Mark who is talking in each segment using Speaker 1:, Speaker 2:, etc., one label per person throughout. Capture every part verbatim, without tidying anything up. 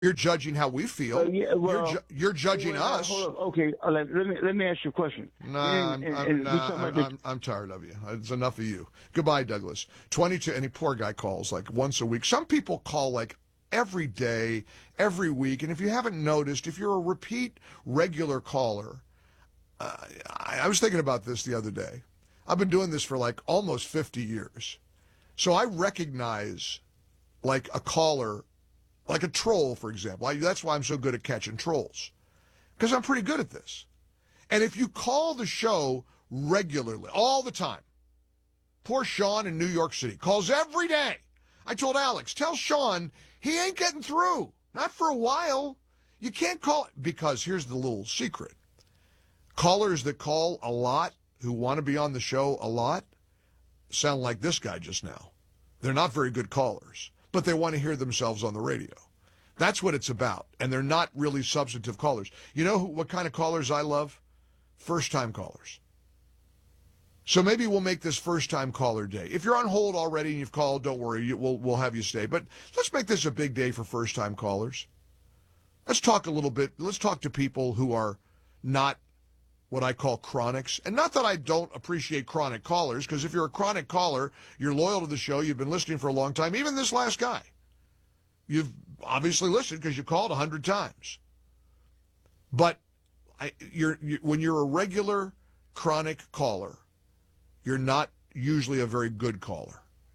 Speaker 1: You're judging how we feel.
Speaker 2: Uh, yeah, well,
Speaker 1: you're ju- you're judging
Speaker 2: well,
Speaker 1: us.
Speaker 2: Hold up. Okay, uh, let, let me let me ask you a question.
Speaker 1: Nah,
Speaker 2: And,
Speaker 1: I'm,
Speaker 2: and,
Speaker 1: I'm,
Speaker 2: and we
Speaker 1: nah,
Speaker 2: talking
Speaker 1: I'm,
Speaker 2: about
Speaker 1: I'm, I'm tired of you. It's enough of you. Goodbye, Douglas. twenty-two, and he poor guy calls like once a week. Some people call like every day, every week. And if you haven't noticed, if you're a repeat regular caller, uh, I, I was thinking about this the other day. I've been doing this for like almost fifty years. So I recognize like a caller, like a troll, for example. I, that's why I'm so good at catching trolls, because I'm pretty good at this. And if you call the show regularly, all the time, poor Sean in New York City calls every day. I told Alex, tell Sean he ain't getting through. Not for a while. You can't call, because here's the little secret. Callers that call a lot, who want to be on the show a lot, sound like this guy just now. They're not very good callers, but they want to hear themselves on the radio. That's what it's about, and they're not really substantive callers. You know who, what kind of callers I love? First-time callers. So maybe we'll make this first-time caller day. If you're on hold already and you've called, don't worry, we'll, we'll have you stay. But let's make this a big day for first-time callers. Let's talk a little bit. Let's talk to people who are not what I call chronics. And not that I don't appreciate chronic callers, because if you're a chronic caller, you're loyal to the show, you've been listening for a long time. Even this last guy, you've obviously listened because you called a hundred times. But I, you're, you, when you're a regular chronic caller, you're not usually a very good caller.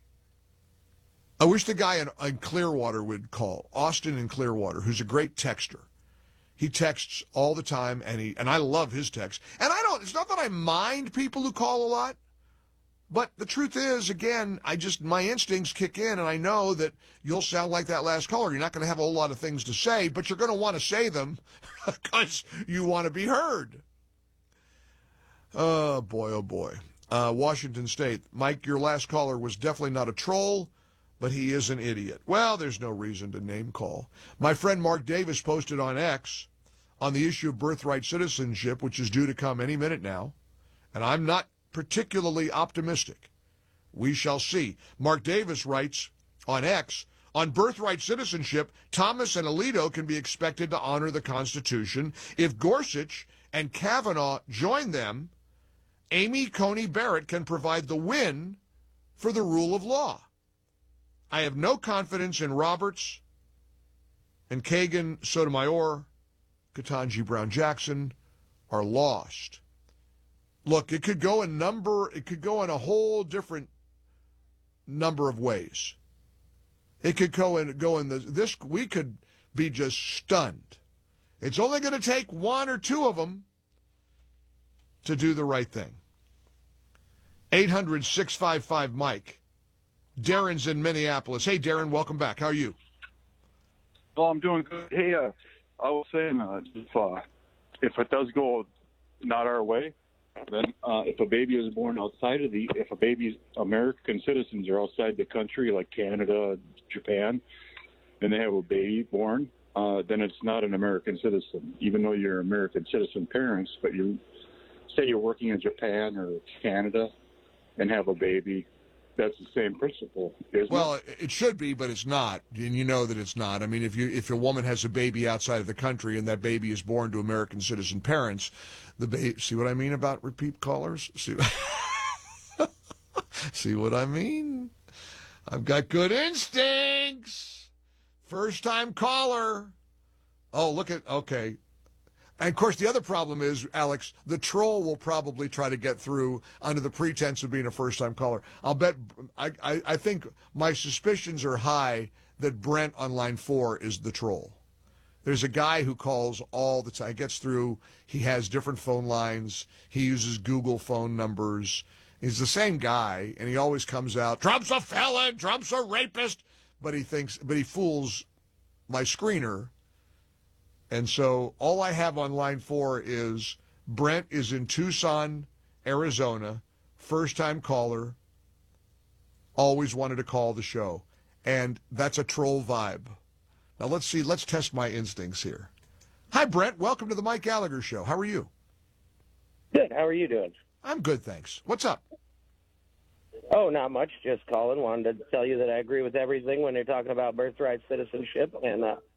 Speaker 1: I wish the guy in, in Clearwater would call, Austin in Clearwater, who's a great texter. He texts all the time, and he and I love his texts. And I don't, it's not that I mind people who call a lot, but the truth is, again, I just, my instincts kick in, and I know that you'll sound like that last caller. You're not going to have a whole lot of things to say, but you're going to want to say them because you want to be heard. Oh, boy, oh, boy. Uh, Washington State. Mike, your last caller was definitely not a troll, but he is an idiot. Well, there's no reason to name call. My friend Mark Davis posted on X on the issue of birthright citizenship, which is due to come any minute now, and I'm not particularly optimistic. We shall see. Mark Davis writes on X, on birthright citizenship, Thomas and Alito can be expected to honor the Constitution. If Gorsuch and Kavanaugh join them, Amy Coney Barrett can provide the win for the rule of law. I have no confidence in Roberts and Kagan, Sotomayor, Ketanji Brown Jackson are lost. Look, it could go a number, it could go in a whole different number of ways. It could go in, go in the, this, we could be just stunned. It's only going to take one or two of them to do the right thing. eight hundred, six five five, Mike. Darren's in Minneapolis. Hey, Darren, welcome back. How are you?
Speaker 3: Oh, I'm doing good. Hey, uh, I was saying, uh, if, uh, if it does go not our way, then uh, if a baby is born outside of the, if a baby's American citizens are outside the country, like Canada, Japan, and they have a baby born, uh, then it's not an American citizen, even though you're American citizen parents, but you say you're working in Japan or Canada and have a baby. That's the same principle, isn't
Speaker 1: well,
Speaker 3: it?
Speaker 1: Well, it should be, but it's not, and you know that it's not. I mean, if you if a woman has a baby outside of the country and that baby is born to American citizen parents, the baby. See what I mean about repeat callers? See, see what I mean? I've got good instincts. First time caller. Oh, look at okay. And, of course, the other problem is, Alex, the troll will probably try to get through under the pretense of being a first-time caller. I'll bet, I, I, I think my suspicions are high that Brent on line four is the troll. There's a guy who calls all the time, gets through, he has different phone lines, he uses Google phone numbers. He's the same guy, and he always comes out, Trump's a felon, Trump's a rapist, but he thinks, but he fools my screener. And so all I have on line four is Brent is in Tucson, Arizona, first-time caller, always wanted to call the show. And that's a troll vibe. Now let's see, let's test my instincts here. Hi, Brent. Welcome to the Mike Gallagher Show. How are you?
Speaker 4: Good. How are you doing?
Speaker 1: I'm good, thanks. What's up?
Speaker 4: Oh, not much. Just calling. Wanted to tell you that I agree with everything when they're talking about birthright citizenship. And uh,